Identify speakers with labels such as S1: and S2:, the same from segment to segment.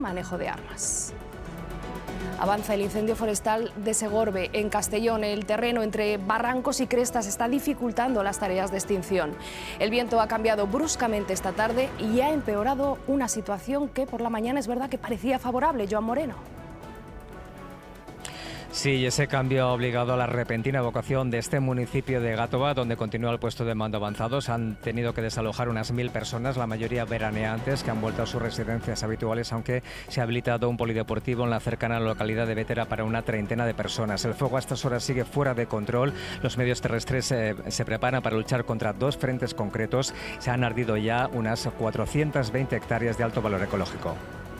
S1: manejo de armas. Avanza el incendio forestal de Segorbe, en Castellón. El terreno entre barrancos y crestas está dificultando las tareas de extinción. El viento ha cambiado bruscamente esta tarde y ha empeorado una situación que por la mañana es verdad que parecía favorable. Joan Moreno.
S2: Sí, ese cambio ha obligado a la repentina evacuación de este municipio de Gátova, donde continúa el puesto de mando avanzado. Se han tenido que desalojar unas 1000 personas, la mayoría veraneantes, que han vuelto a sus residencias habituales, aunque se ha habilitado un polideportivo en la cercana localidad de Bétera para una treintena de personas. El fuego a estas horas sigue fuera de control. Los medios terrestres se preparan para luchar contra dos frentes concretos. Se han ardido ya unas 420 hectáreas de alto valor ecológico.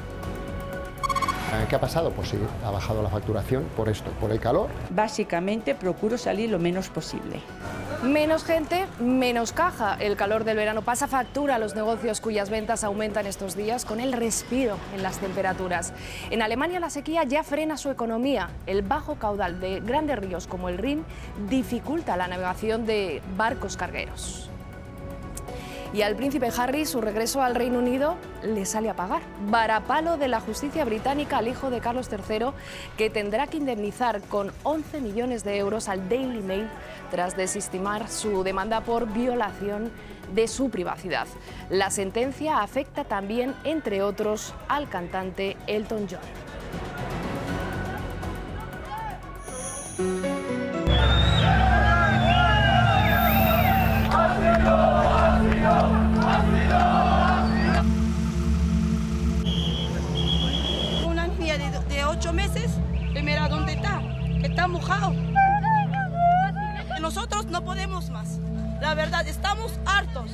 S3: ¿Qué ha pasado? Pues sí, ha bajado la facturación por esto, por el calor.
S4: Básicamente procuro salir lo menos posible.
S1: Menos gente, menos caja. El calor del verano pasa factura a los negocios cuyas ventas aumentan estos días con el respiro en las temperaturas. En Alemania la sequía ya frena su economía. El bajo caudal de grandes ríos como el Rin dificulta la navegación de barcos cargueros. Y al príncipe Harry, su regreso al Reino Unido le sale a pagar. Varapalo de la justicia británica al hijo de Carlos III, que tendrá que indemnizar con 11 millones de euros al Daily Mail tras desestimar su demanda por violación de su privacidad. La sentencia afecta también, entre otros, al cantante Elton John.
S5: Una niña de 8 meses, mira dónde está mojado. Nosotros no podemos más, la verdad, estamos hartos.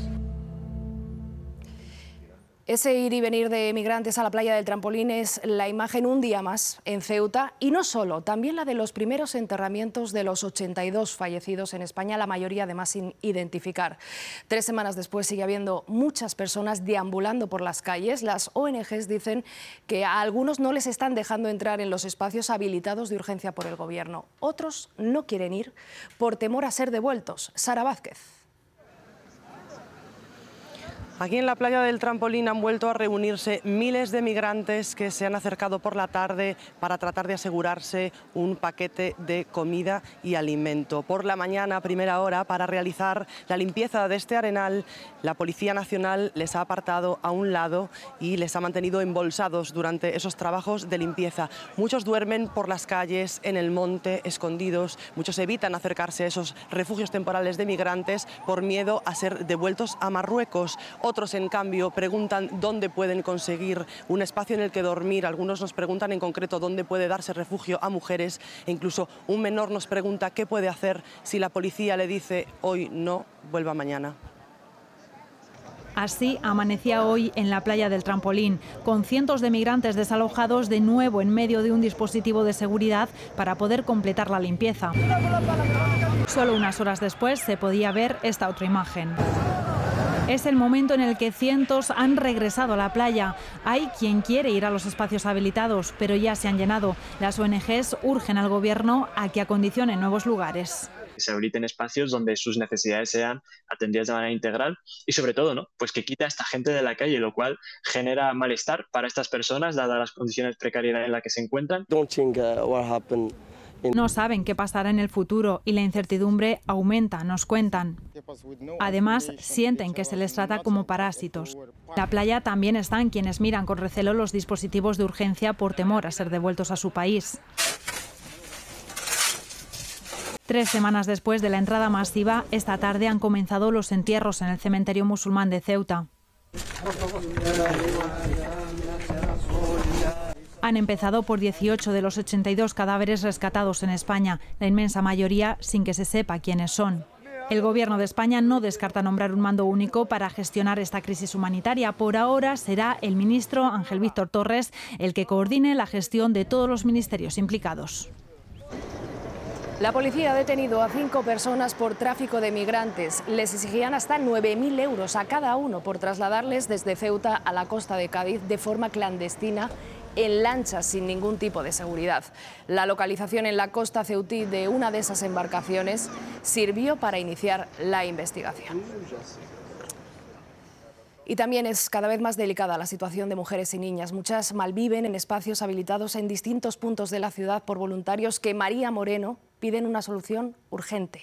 S1: Ese ir y venir de migrantes a la playa del Trampolín es la imagen un día más en Ceuta, y no solo, también la de los primeros enterramientos de los 82 fallecidos en España, la mayoría además sin identificar. 3 semanas después sigue habiendo muchas personas deambulando por las calles. Las ONGs dicen que a algunos no les están dejando entrar en los espacios habilitados de urgencia por el Gobierno. Otros no quieren ir por temor a ser devueltos. Sara Vázquez.
S6: Aquí en la playa del Trampolín han vuelto a reunirse miles de migrantes que se han acercado por la tarde para tratar de asegurarse un paquete de comida y alimento. Por la mañana, a primera hora, para realizar la limpieza de este arenal, la Policía Nacional les ha apartado a un lado y les ha mantenido embolsados durante esos trabajos de limpieza. Muchos duermen por las calles, en el monte, escondidos. Muchos evitan acercarse a esos refugios temporales de migrantes por miedo a ser devueltos a Marruecos. Otros, en cambio, preguntan dónde pueden conseguir un espacio en el que dormir. Algunos nos preguntan en concreto dónde puede darse refugio a mujeres, e incluso un menor nos pregunta qué puede hacer si la policía le dice hoy no, vuelva mañana.
S7: Así amanecía hoy en la playa del Trampolín, con cientos de migrantes desalojados de nuevo en medio de un dispositivo de seguridad para poder completar la limpieza. Solo unas horas después se podía ver esta otra imagen. Es el momento en el que cientos han regresado a la playa. Hay quien quiere ir a los espacios habilitados, pero ya se han llenado. Las ONGs urgen al Gobierno a que acondicione nuevos lugares.
S8: Que se habiliten espacios donde sus necesidades sean atendidas de manera integral y, sobre todo, ¿no?, pues que quita a esta gente de la calle, lo cual genera malestar para estas personas, dadas las condiciones precarias en las que se encuentran.
S7: No saben qué pasará en el futuro y la incertidumbre aumenta, nos cuentan. Además, sienten que se les trata como parásitos. En la playa también están quienes miran con recelo los dispositivos de urgencia por temor a ser devueltos a su país. 3 semanas después de la entrada masiva, esta tarde han comenzado los entierros en el cementerio musulmán de Ceuta. Han empezado por 18 de los 82 cadáveres rescatados en España, la inmensa mayoría sin que se sepa quiénes son. El Gobierno de España no descarta nombrar un mando único para gestionar esta crisis humanitaria. Por ahora será el ministro Ángel Víctor Torres el que coordine la gestión de todos los ministerios implicados.
S1: La policía ha detenido a 5 personas por tráfico de migrantes. Les exigían hasta 9.000 euros a cada uno por trasladarles desde Ceuta a la costa de Cádiz de forma clandestina en lanchas sin ningún tipo de seguridad. La localización en la costa ceutí de una de esas embarcaciones sirvió para iniciar la investigación. Y también es cada vez más delicada la situación de mujeres y niñas. Muchas malviven en espacios habilitados en distintos puntos de la ciudad por voluntarios que María Moreno piden una solución urgente.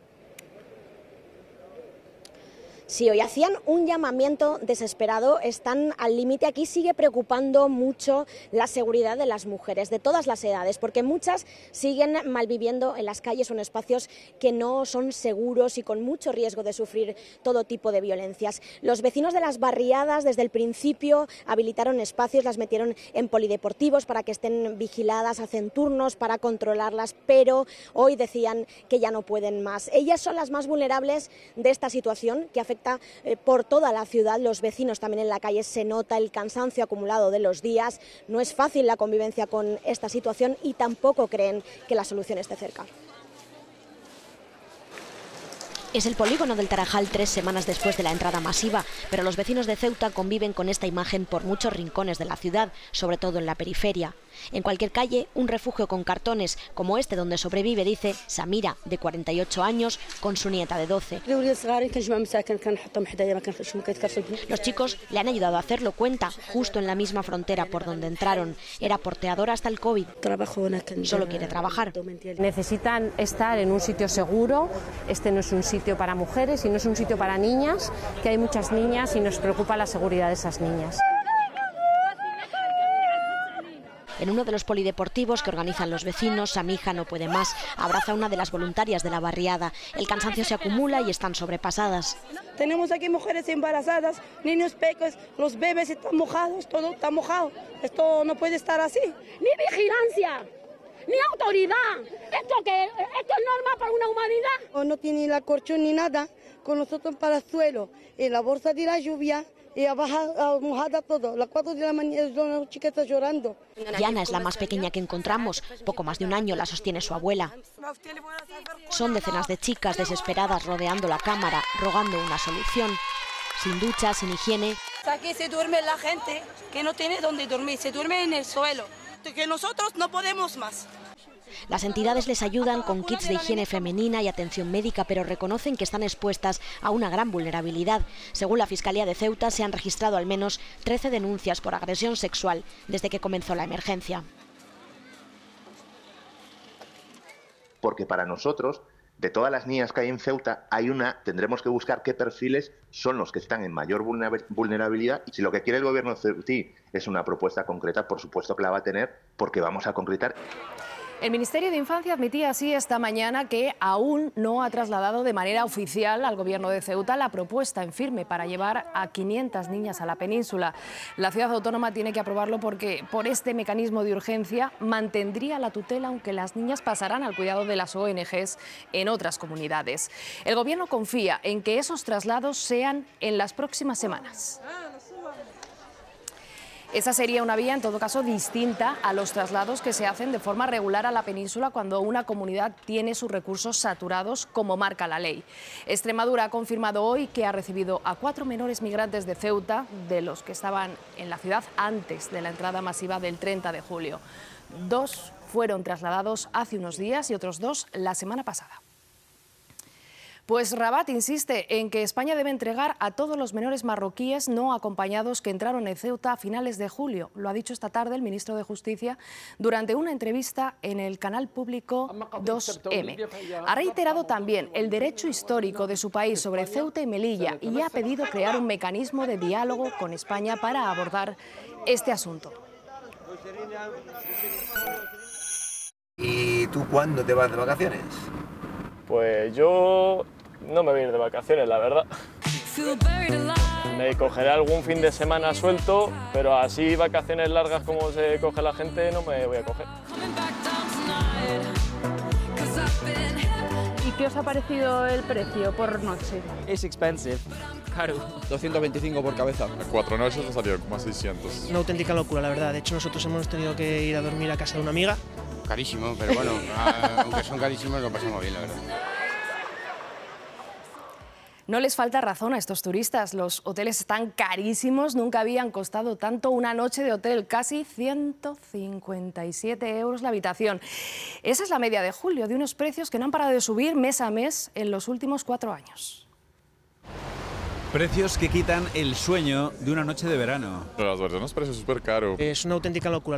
S9: Sí, hoy hacían un llamamiento desesperado, están al límite. Aquí sigue preocupando mucho la seguridad de las mujeres de todas las edades, porque muchas siguen malviviendo en las calles o en espacios que no son seguros y con mucho riesgo de sufrir todo tipo de violencias. Los vecinos de las barriadas desde el principio habilitaron espacios, las metieron en polideportivos para que estén vigiladas, hacen turnos para controlarlas, pero hoy decían que ya no pueden más. Ellas son las más vulnerables de esta situación que afecta por toda la ciudad. Los vecinos también en la calle, se nota el cansancio acumulado de los días. No es fácil la convivencia con esta situación y tampoco creen que la solución esté cerca. Es el polígono del Tarajal 3 semanas después de la entrada masiva, pero los vecinos de Ceuta conviven con esta imagen por muchos rincones de la ciudad, sobre todo en la periferia. En cualquier calle, un refugio con cartones, como este donde sobrevive, dice Samira, de 48 años, con su nieta de 12. Los chicos le han ayudado a hacerlo, cuenta, justo en la misma frontera por donde entraron. Era porteadora hasta el COVID. Solo quiere trabajar.
S10: Necesitan estar en un sitio seguro. Este no es un sitio para mujeres y no es un sitio para niñas, que hay muchas niñas y nos preocupa la seguridad de esas niñas.
S9: En uno de los polideportivos que organizan los vecinos, Samija no puede más. Abraza a una de las voluntarias de la barriada. El cansancio se acumula y están sobrepasadas.
S5: Tenemos aquí mujeres embarazadas, niños pequeños, los bebés están mojados, todo está mojado. Esto no puede estar así.
S11: Ni vigilancia, ni autoridad. ¿Esto es normal para una humanidad?
S5: No tiene la colchón ni nada, con nosotros para el suelo. En la bolsa de la lluvia, y mojada todo. A las 4 de la mañana la chica está llorando.
S9: Diana es la más pequeña que encontramos. Poco más de un año la sostiene su abuela. Son decenas de chicas desesperadas rodeando la cámara, rogando una solución. Sin ducha, sin higiene.
S5: Aquí se duerme la gente que no tiene dónde dormir, se duerme en el suelo. Que nosotros no podemos más.
S9: Las entidades les ayudan con kits de higiene femenina y atención médica, pero reconocen que están expuestas a una gran vulnerabilidad. Según la Fiscalía de Ceuta, se han registrado al menos 13 denuncias por agresión sexual desde que comenzó la emergencia.
S12: Porque para nosotros, de todas las niñas que hay en Ceuta, tendremos que buscar qué perfiles son los que están en mayor vulnerabilidad, y si lo que quiere el gobierno ceutí es una propuesta concreta, por supuesto que la va a tener, porque vamos a concretar.
S1: El Ministerio de Infancia admitía así esta mañana que aún no ha trasladado de manera oficial al Gobierno de Ceuta la propuesta en firme para llevar a 500 niñas a la península. La ciudad autónoma tiene que aprobarlo porque por este mecanismo de urgencia mantendría la tutela, aunque las niñas pasarán al cuidado de las ONGs en otras comunidades. El Gobierno confía en que esos traslados sean en las próximas semanas. Esa sería una vía, en todo caso, distinta a los traslados que se hacen de forma regular a la península cuando una comunidad tiene sus recursos saturados, como marca la ley. Extremadura ha confirmado hoy que ha recibido a 4 menores migrantes de Ceuta, de los que estaban en la ciudad antes de la entrada masiva del 30 de julio. 2 fueron trasladados hace unos días y otros 2 la semana pasada. Pues Rabat insiste en que España debe entregar a todos los menores marroquíes no acompañados que entraron en Ceuta a finales de julio. Lo ha dicho esta tarde el ministro de Justicia durante una entrevista en el canal público 2M. Ha reiterado también el derecho histórico de su país sobre Ceuta y Melilla y ha pedido crear un mecanismo de diálogo con España para abordar este asunto.
S13: ¿Y tú cuándo te vas de vacaciones?
S14: Pues yo no me voy a ir de vacaciones, la verdad. Me cogeré algún fin de semana suelto, pero así vacaciones largas como se coge la gente no me voy a coger.
S15: ¿Y qué os ha parecido el precio por noche?
S16: Es expensive, caro. 225 por cabeza.
S17: 4 noches nos salió como a 600.
S18: Una auténtica locura, la verdad. De hecho, nosotros hemos tenido que ir a dormir a casa de una amiga.
S19: Carísimo, pero bueno, aunque son carísimos lo pasamos bien, la verdad.
S1: No les falta razón a estos turistas. Los hoteles están carísimos, nunca habían costado tanto una noche de hotel, casi 157 € la habitación. Esa es la media de julio, de unos precios que no han parado de subir mes a mes en los últimos 4 años.
S20: Precios que quitan el sueño de una noche de verano.
S17: La verdad nos parece súper caro.
S18: Es una auténtica locura.